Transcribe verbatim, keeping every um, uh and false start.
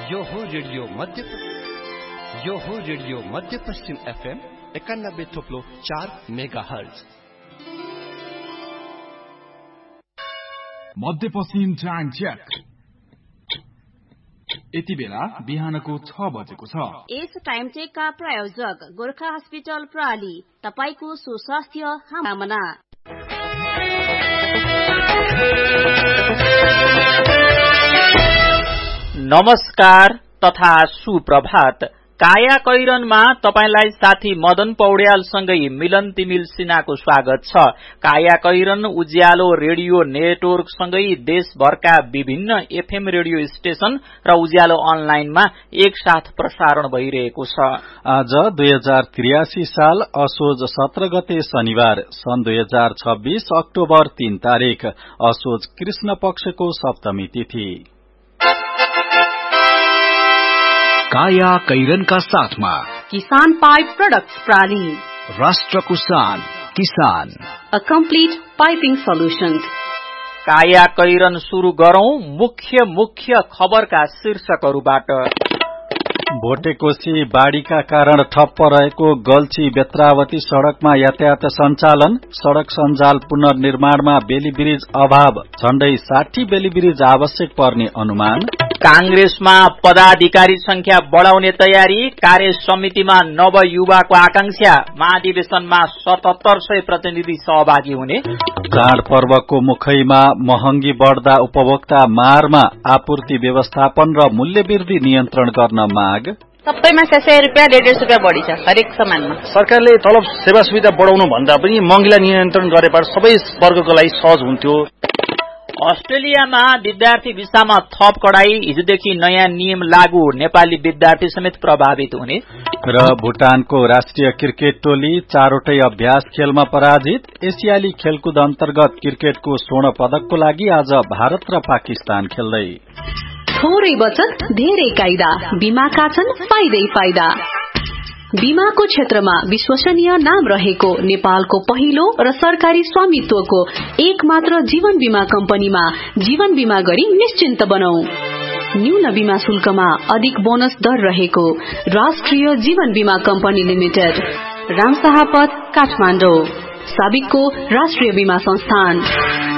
यो हो रेडियो मध्य यो हो रेडियो मध्य पश्चिम एफएम एकानब्बे थोप्लो चार मेगा हर्ज मध्यपश्चिम टाइम चेक। यति बेला बिहानको छ बजेको छ। यस टाइम चेकका प्रायोजक गोर्खा हस्पिटल प्राली, तपाईको सुस्वास्थ्य कामना। नमस्कार तथा सुप्रभात। काया कैरनमा तपाईलाई साथी मदन पौड्यालसँगै मिलन तिमिल सिन्हाको स्वागत छ। काया कैरन उज्यालो रेडियो नेटवर्कसँगै देशभरका विभिन्न एफएम रेडियो स्टेशन र उज्यालो अनलाइनमा एकसाथ प्रसारण भइरहेको छ। आज दुई हजार त्रियासी साल असोज सत्र गते शनिबार सन् दुई हजार छब्बीस अक्टोबर तीन तारीक असोज कृष्ण पक्षको सप्तमी तिथि। काया कैरनका साथमा किसान पाइप प्रोडक्ट्स प्राली, राष्ट्रको शान किसान, अ कम्प्लिट पाइपिङ सोल्युशन्स। काया कैरन शुरू गरौं मुख्य मुख्य खबरका शीर्षकहरूबाट। भोटेकोशी बाढ़ीका कारण ठप्प रहेको गल्छी बेत्रावती सड़कमा यातायात सञ्चालन, सड़क सञ्जाल पुनर्निर्माणमा बेली ब्रिज अभाव, झण्डै साठी बेली ब्रिज आवश्यक पर्ने अनुमान। कांग्रेसमा पदाधिकारी संख्या बढ़ाउने तयारी, कार्य समितिमा नव युवाको आकांक्षा, महाधिवेशनमा सतहत्तर सय प्रतिनिधि सहभागी हुने। चाडपर्वको मुखैमा महँगी बढ़दा उपभोक्ता मारमा, आपूर्ति व्यवस्थापन र मूल्य वृद्धि नियन्त्रण गर्न माग। सबैमा सय सय रुपियाँ डेढ डेढ रुपियाँ बढी छ हरेक सामानमा। सरकारले तलब सेवा सुविधा बढ़ाउनु भन्दा पनि महँगीलाई नियन्त्रण गरेबाट सबै वर्गको लागि सहज हुन्थ्यो। अस्ट्रेलियामा विद्यार्थी भिसामा थप कडाई, हिजोदेखि नयाँ नियम लागू, नेपाली विद्यार्थी समेत प्रभावित हुने। र भुटानको राष्ट्रिय क्रिकेट टोली चारवटै अभ्यास खेलमा पराजित। एसियाली खेलकुद अन्तर्गत क्रिकेटको स्वर्ण पदकको लागि आज भारत र पाकिस्तान खेल्दै। थोरै बचत धेरै कायदा, बीमाका छन् फाइदै फाइदा। बीमाको क्षेत्रमा विश्वसनीय नाम रहेको नेपालको पहिलो र सरकारी स्वामित्वको एक मात्र जीवन बीमा कम्पनीमा जीवन बीमा गरी निश्चिन्त बनौ। न्यून बीमा शुल्कमा अधिक बोनस दर रहेको राष्ट्रिय जीवन बीमा कम्पनी लिमिटेड, रामशाहपथ, काठमाडौँ, साबिकको राष्ट्रिय बीमा संस्थान।